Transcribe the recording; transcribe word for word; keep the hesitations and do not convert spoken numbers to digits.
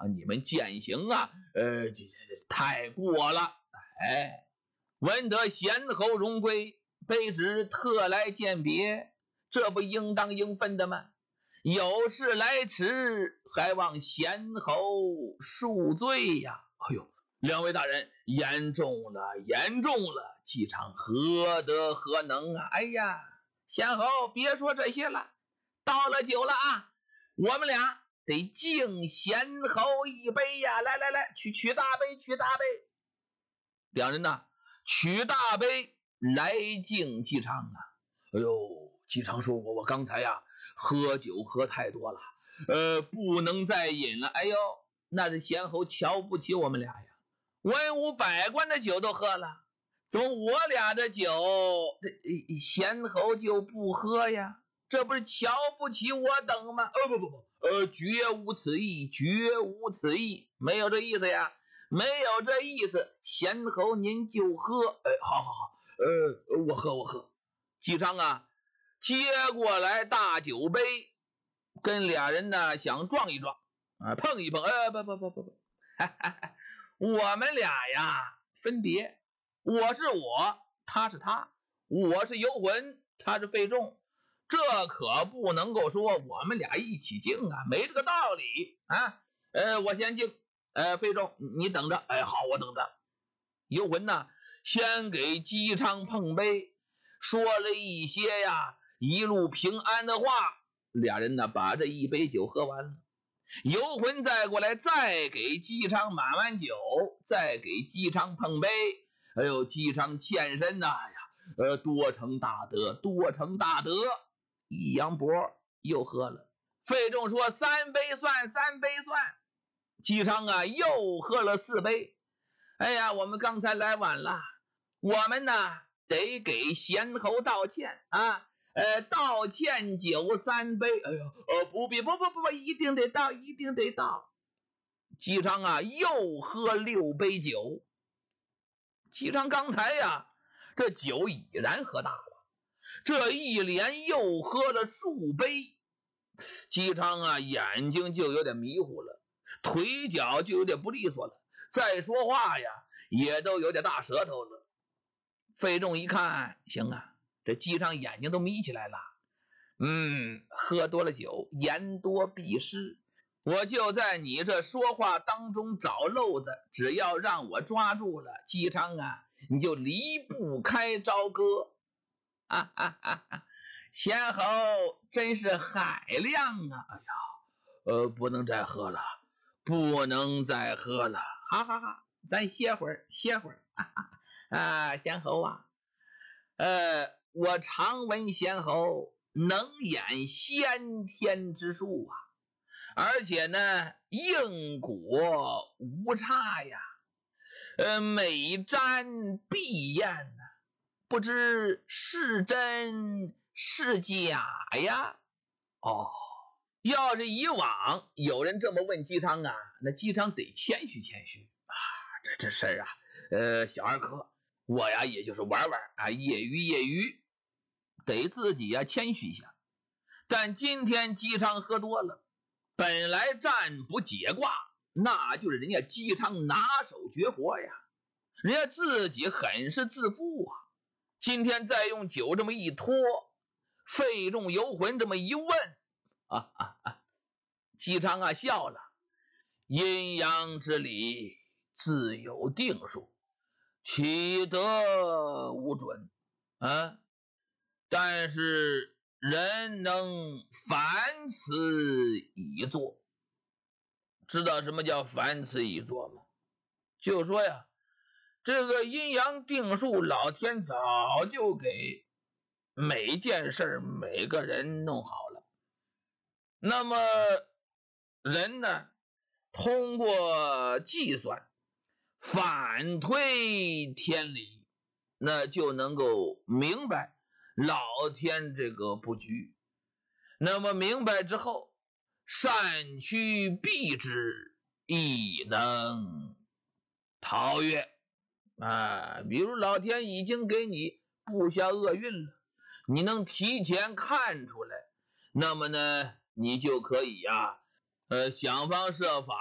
你们践行啊，呃，这这这太过了。哎，闻得贤侯荣归，卑职特来见别，这不应当应分的吗？有事来迟，还望贤侯恕罪呀！哎呦，两位大人，严重了，严重了！姬昌何德何能啊？哎呀，贤侯别说这些了，倒了酒了啊，我们俩得敬贤侯一杯呀！来来来，取取大杯，取大杯。两人呢，取大杯来敬姬昌啊！哎呦，姬昌说：“我我刚才呀，喝酒喝太多了，呃，不能再饮了。哎呦，那是贤侯瞧不起我们俩呀，文武百官的酒都喝了，怎么我俩的酒，这贤侯就不喝呀？这不是瞧不起我等吗？哦不不不，呃，绝无此意，绝无此意，没有这意思呀，没有这意思。贤侯您就喝，哎，好好好，呃，我喝我喝。姬昌啊，接过来大酒杯，跟俩人呢想撞一撞啊，碰一碰，哎，不不不不不，哈哈哈，我们俩呀分别，我是我，他是他，我是游魂，他是费仲，这可不能够说我们俩一起敬啊，没这个道理啊。呃，我先敬，呃，费仲你等着，哎，好，我等着。游魂呢，先给姬昌碰杯，说了一些呀一路平安的话，俩人呢把这一杯酒喝完了。游魂再过来，再给姬昌满完酒，再给姬昌碰杯。哎呦，姬昌欠身呐、啊、呀，呃，多成大德，多成大德。一扬脖又喝了。费仲说：“三杯算，三杯算。”姬昌啊，又喝了四杯。哎呀，我们刚才来晚了，我们呢得给贤侯道歉啊。呃，道歉酒三杯，哎呦，呃，不必，不不不不，一定得到，一定得到。姬昌啊，又喝六杯酒。姬昌刚才呀，这酒已然喝大了，这一连又喝了数杯。姬昌啊，眼睛就有点迷糊了，腿脚就有点不利索了，再说话呀，也都有点大舌头了。费仲一看，行啊，这姬昌眼睛都眯起来了。嗯，喝多了酒，言多必失。我就在你这说话当中找漏子，只要让我抓住了姬昌啊，你就离不开朝歌。啊啊啊啊！贤侯真是海量啊！哎呀，呃，不能再喝了，不能再喝了。哈哈哈，咱歇会儿，歇会儿。哈哈啊，贤侯啊，呃，我常闻贤侯能演先天之术啊，而且呢，应果无差呀，呃，每瞻必验呐，不知是真是假呀？哦，要是以往有人这么问姬昌啊，那姬昌得谦虚谦虚啊，这这事儿啊，呃，小儿科，我呀也就是玩玩啊，业余业余，得自己呀谦虚一下。但今天姬昌喝多了，本来占卜解卦，那就是人家姬昌拿手绝活呀，人家自己很是自负啊。今天再用酒这么一拖，费仲游魂这么一问，啊啊啊！姬昌啊笑了，阴阳之理自有定数，岂得无准啊？但是人能凡此一作，知道什么叫凡此一作吗？就说呀，这个阴阳定数，老天早就给每件事每个人弄好了。那么人呢，通过计算反推天理，那就能够明白老天这个布局。那么明白之后，善趋避之，亦能逃越啊。比如老天已经给你布下厄运了，你能提前看出来，那么呢，你就可以呀、啊，呃，想方设法